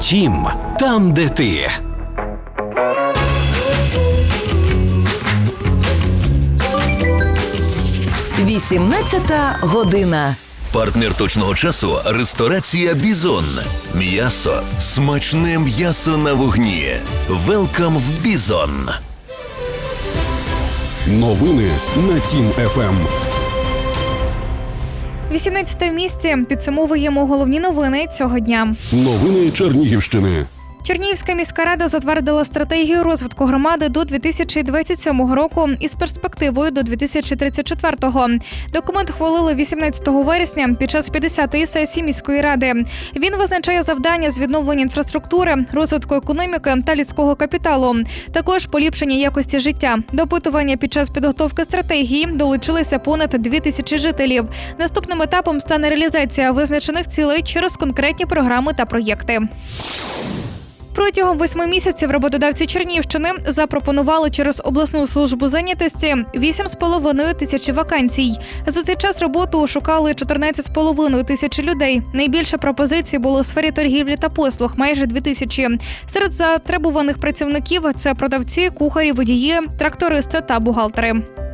Дім там, де ти. Вісімнадцята година. Партнер точного часу – ресторація «Бізон». М'ясо. Смачне м'ясо на вогні. Велкам в «Бізон». Новини на Тім ФМ. 18 місці. Підсумовуємо головні новини цього дня. Новини Чернігівщини. Чернігівська міська рада затвердила стратегію розвитку громади до 2027 року із перспективою до 2034-го. Документ ухвалили 18 вересня під час 50-ї сесії міської ради. Він визначає завдання з відновлення інфраструктури, розвитку економіки та людського капіталу. Також поліпшення якості життя. До опитування під час підготовки стратегії долучилися понад 2000 жителів. Наступним етапом стане реалізація визначених цілей через конкретні програми та проєкти. Протягом 8 місяців роботодавці Чернігівщини запропонували через обласну службу зайнятості 8,5 тисячі вакансій. За цей час роботу шукали 14,5 тисячі людей. Найбільше пропозицій було у сфері торгівлі та послуг – майже 2000. Серед затребуваних працівників – це продавці, кухарі, водії, трактористи та бухгалтери.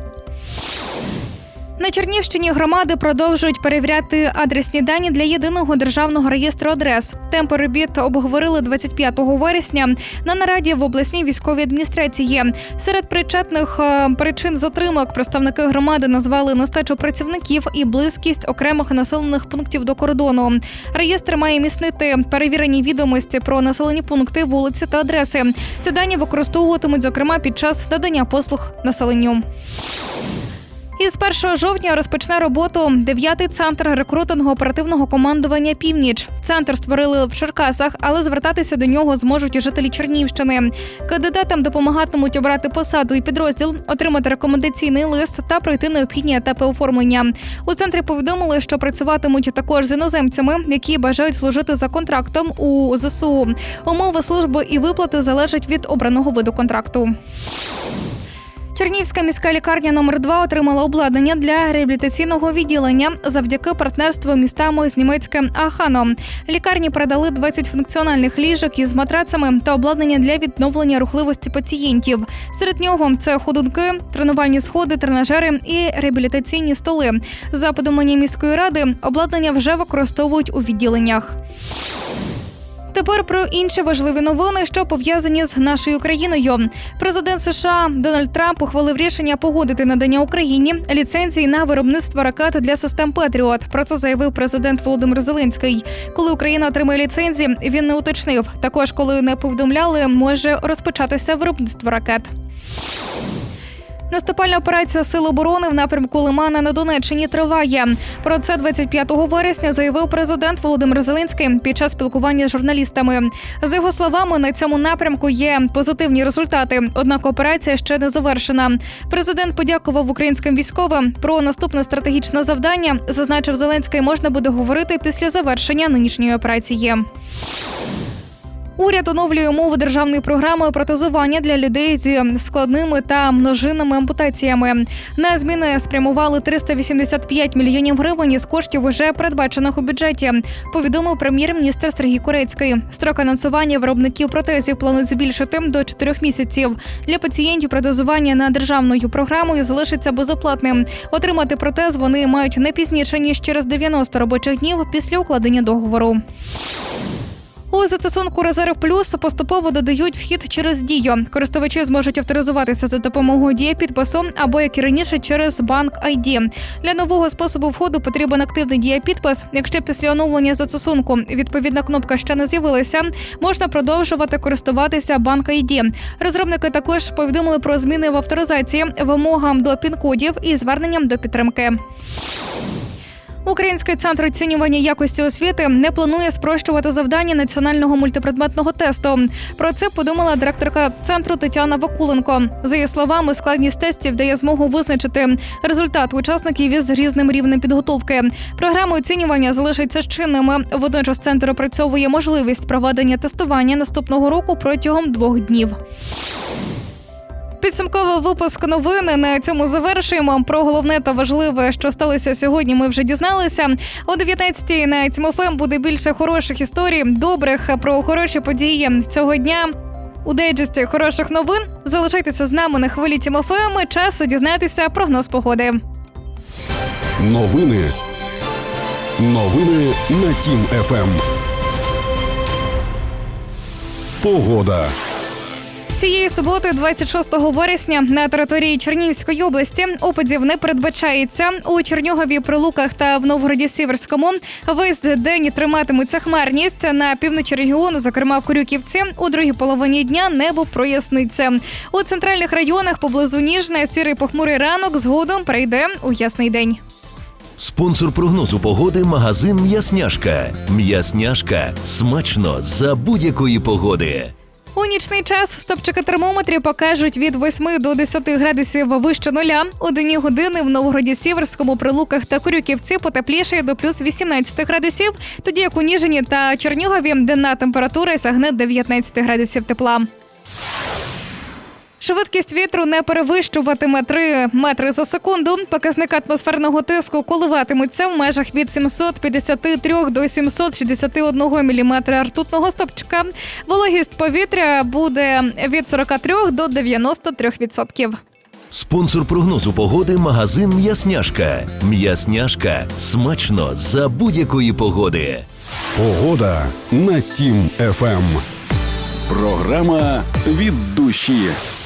На Чернігівщині громади продовжують перевіряти адресні дані для єдиного державного реєстру адрес. Темпи робіт обговорили 25 вересня на нараді в обласній військовій адміністрації. Серед причетних причин затримок представники громади назвали нестачу працівників і близькість окремих населених пунктів до кордону. Реєстр має містити перевірені відомості про населені пункти, вулиці та адреси. Ці дані використовуватимуть, зокрема, під час надання послуг населенню. Із 1 жовтня розпочне роботу 9-й центр рекрутинго-оперативного командування «Північ». Центр створили в Черкасах, але звертатися до нього зможуть і жителі Чернігівщини. Кандидатам допомагатимуть обрати посаду і підрозділ, отримати рекомендаційний лист та пройти необхідні етапи оформлення. У центрі повідомили, що працюватимуть також з іноземцями, які бажають служити за контрактом у ЗСУ. Умови служби і виплати залежать від обраного виду контракту. Чернігівська міська лікарня номер 2 отримала обладнання для реабілітаційного відділення завдяки партнерству містами з німецьким Аханом. Лікарні передали 20 функціональних ліжок із матрацами та обладнання для відновлення рухливості пацієнтів. Серед нього це ходунки, тренувальні сходи, тренажери і реабілітаційні столи. За повідомленням міської ради, обладнання вже використовують у відділеннях. Тепер про інші важливі новини, що пов'язані з нашою країною. Президент США Дональд Трамп ухвалив рішення погодити надання Україні ліцензії на виробництво ракет для систем «Петріот». Про це заявив президент Володимир Зеленський. Коли Україна отримає ліцензії, він не уточнив. Також, коли не повідомляли, може розпочатися виробництво ракет. Наступальна операція Сил оборони в напрямку Лимана на Донеччині триває. Про це 25 вересня заявив президент Володимир Зеленський під час спілкування з журналістами. За його словами, на цьому напрямку є позитивні результати, однак операція ще не завершена. Президент подякував українським військовим. Про наступне стратегічне завдання, зазначив Зеленський, можна буде говорити після завершення нинішньої операції. Уряд оновлює умови державної програми протезування для людей зі складними та множинними ампутаціями. На зміни спрямували 385 мільйонів гривень із коштів уже передбачених у бюджеті, повідомив прем'єр-міністр Сергій Курецький. Строк анонсування виробників протезів планують збільшити до 4 місяців. Для пацієнтів протезування на державною програмою залишиться безоплатним. Отримати протез вони мають не пізніше, ніж через 90 робочих днів після укладення договору. У застосунку «Резерв Плюс» поступово додають вхід через Дію. Користувачі зможуть авторизуватися за допомогою дієпідпису або, як і раніше, через Банк ID. Для нового способу входу потрібен активний дієпідпис. Якщо після оновлення застосунку відповідна кнопка ще не з'явилася, можна продовжувати користуватися Банк ID. Розробники також повідомили про зміни в авторизації, вимогам до пін-кодів і зверненням до підтримки. Український центр оцінювання якості освіти не планує спрощувати завдання національного мультипредметного тесту. Про це подумала директорка центру Тетяна Вакуленко. За її словами, складність тестів дає змогу визначити результат учасників із різним рівнем підготовки. Програми оцінювання залишаться чинними. Водночас центр опрацьовує можливість проведення тестування наступного року протягом 2 днів. Підсумковий випуск новин на цьому завершуємо. Про головне та важливе, що сталося сьогодні, ми вже дізналися. О 19-й на Тім ФМ буде більше хороших історій, добрих, про хороші події цього дня. У дайджесті хороших новин залишайтеся з нами на хвилі Тім ФМ. Час дізнатися прогноз погоди. Новини на Тім ФМ. Погода. Цієї суботи, 26 вересня, на території Чернігівської області опадів не передбачається. У Чернігові, Прилуках та в Новгороді-Сіверському весь день триматиметься хмарність. На півночі регіону, зокрема в Корюківці, у другій половині дня небо проясниться. У центральних районах поблизу Ніжне сірий похмурий ранок згодом перейде у ясний день. Спонсор прогнозу погоди – магазин «М'ясняшка». «М'ясняшка» – смачно за будь-якої погоди. У нічний час стопчики термометрів покажуть від 8 до 10 градусів вище нуля. У денні години в Новгороді-Сіверському, Прилуках та Корюківці потеплішає до плюс 18 градусів, тоді як у Ніжині та Чернігові денна температура сягне 19 градусів тепла. Швидкість вітру не перевищуватиме 3 метри за секунду. Показник атмосферного тиску коливатиметься в межах від 753 до 761 міліметра ртутного стовпчика. Вологість повітря буде від 43 до 93%. Спонсор прогнозу погоди – магазин «М'ясняшка». «М'ясняшка» – смачно за будь-якої погоди. Погода на Тім ФМ. Програма «Від душі».